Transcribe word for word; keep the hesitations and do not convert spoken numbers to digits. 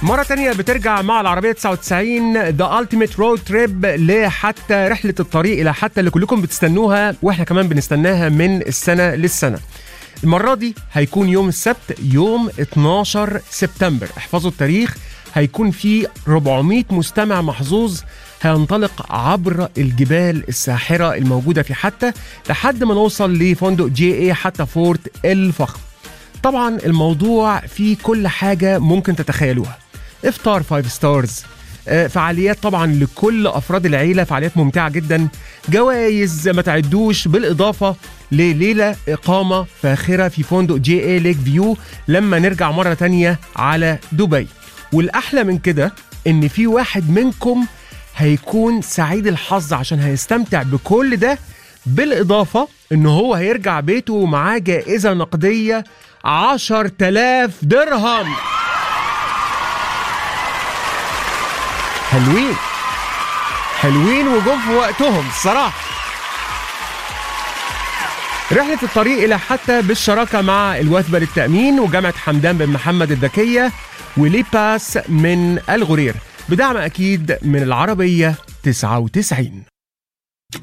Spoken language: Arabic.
مرة تانية بترجع مع العربية تسعة وتسعين The Ultimate Road Trip لحتى رحلة الطريق إلى حتى اللي كلكم بتستنوها وإحنا كمان بنستناها من السنة للسنة. المرة دي هيكون يوم السبت يوم اتناشر سبتمبر، احفظوا التاريخ. هيكون في أربعمية مستمع محظوظ هينطلق عبر الجبال الساحرة الموجودة في حتى لحد ما نوصل لفندق جي اي حتى فورت الفخم. طبعا الموضوع فيه كل حاجة ممكن تتخيلوها، افطار فايف ستارز، فعاليات طبعا لكل أفراد العيلة، فعاليات ممتعة جدا، جوائز ما تعدوش، بالإضافة لليلة إقامة فاخرة في فندق جي اي ليك فيو لما نرجع مرة تانية على دبي. والأحلى من كده إن في واحد منكم هيكون سعيد الحظ عشان هيستمتع بكل ده، بالإضافة إنه هو هيرجع بيته ومعاه جائزة نقدية عشر تلاف درهم. حلوين حلوين وجم في وقتهم الصراحة. رحلة الطريق إلى حتى بالشراكة مع الوثبة للتأمين وجامعة حمدان بن محمد الذكية وليباس من الغرير، بدعم أكيد من العربية تسعة وتسعين.